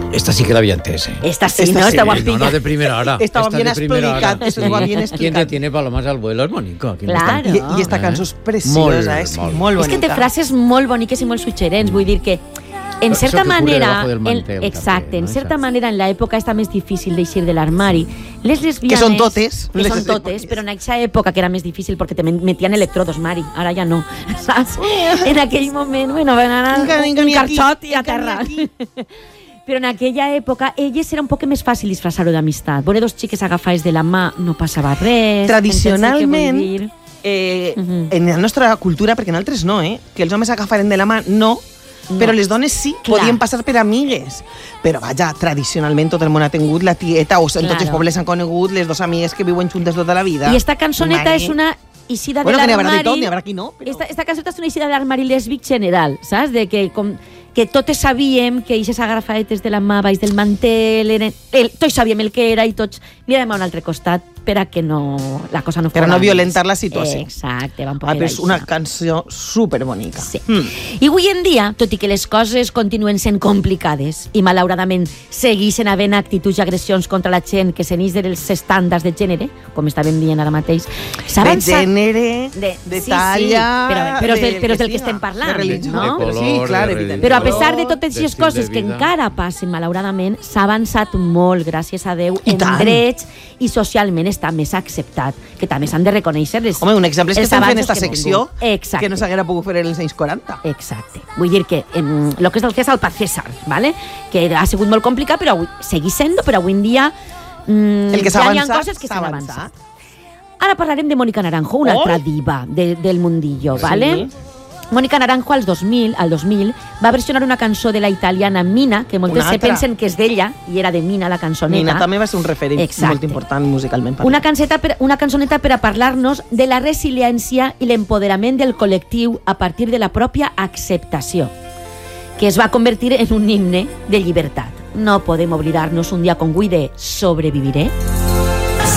Esta sí que la había antes, Esta sí, ¿no? Esta guapilla. No de primera hora. Estava bien explicat, estava bien ¿Quién te explicat. tiene palomas al vuelo? És Mónica. Claro. I esta cançó és preciosa, és molt bonica. És que té frases molt boniques i molt suggerents, vull dir que en certa manera, exacte, en certa manera en l'època està més difícil d'eixir de l'armari. Les lesbianes... Que són totes. Que són totes, però en aquesta època que era més difícil perquè te metien electrodos, Mari. Ara ja no, saps? En aquell moment, bueno, van anar un carxot i a terra. Però en aquella època, elles era un poc més fàcil disfressar-ho d'amistat. Veure dos xiques agafades de la mà no passava res. Tradicionalment, en la nostra cultura, perquè en altres no, que els homes agafaren de la mà, no, però les dones sí, podien passar per amigues. Però vaja, tradicionalment tot el món ha tingut la tieta, o en tots els pobles han conegut les dues amigues que viuen juntes tota la vida. I esta cançoneta és una eixida de Bueno, l'armari... que n'hi haurà de tot, n'hi haurà qui no. Esta cançoneta és una eixida de l'armari lèsbic general, saps? De que totes sabíem que aquestes agafadetes de la mà baix del mantel, tots sabíem el que era i tots miràvem a un altre costat per a que la cosa no fos... Per a no violentar la situació. Exacte, vam poder és una cançó superbonica. Sí. I avui en dia, tot i que les coses continuen sent complicades i malauradament segueixen havent actituds i agressions contra la gent que s'enix dels estàndards de gènere, com estàvem dient ara mateix, de gènere, de talla... Però és del que estem parlant, de religió, no? Sí, clar, evidentment. Però a pesar de totes aquestes coses que encara passen, malauradament, s'ha avançat molt, gràcies a Déu, en drets i socialment està més acceptat, que també s'han de reconèixer. Home, un exemple és que estem fent esta secció que no s'haguera pogut fer en els anys 40. Exacte. Vull dir que el que és el César pel César, ¿vale? Que ha sigut molt complicat, però segueix sent, però avui en dia el que s'ha ja hi ha coses que s'han avançat. Ara parlarem de Mónica Naranjo, una altra diva del mundillo, ¿vale? Mónica Naranjo al 2000 va versionar una cançó de la italiana Mina, que moltes se pensen que és d'ella, i era de Mina, la cançoneta. Mina també va ser un referent molt important musicalment. Una cançoneta per a parlar-nos de la resiliència i l'empoderament del col·lectiu a partir de la pròpia acceptació, que es va convertir en un himne de llibertat. No podem oblidar-nos un dia com avui de Sobreviviré.